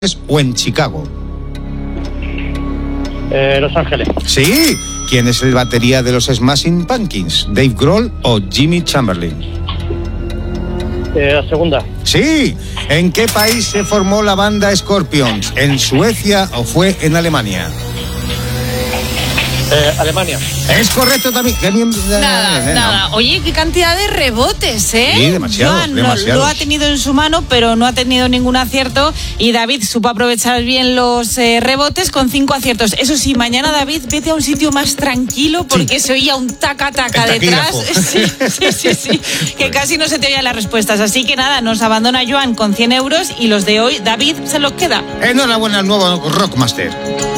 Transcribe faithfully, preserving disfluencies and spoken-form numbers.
o en Chicago? Eh, Los Ángeles. Sí. ¿Quién es el batería de los Smashing Pumpkins? ¿Dave Grohl o Jimmy Chamberlain? Eh, la segunda. Sí. ¿En qué país se formó la banda Scorpions? ¿En Suecia o fue en Alemania? Eh, Alemania. Es correcto también. Nada, nada. Oye, qué cantidad de rebotes, ¿eh? Sí, demasiados, Joan demasiados. Lo ha tenido en su mano, pero no ha tenido ningún acierto. Y David supo aprovechar bien los eh, rebotes con cinco aciertos. Eso sí, mañana, David, vete a un sitio más tranquilo porque sí. Se oía un taca-taca detrás. Sí, sí, sí, sí. Que casi no se te oían las respuestas. Así que nada, nos abandona Joan con cien euros y los de hoy, David se los queda. Enhorabuena al nuevo Rockmaster.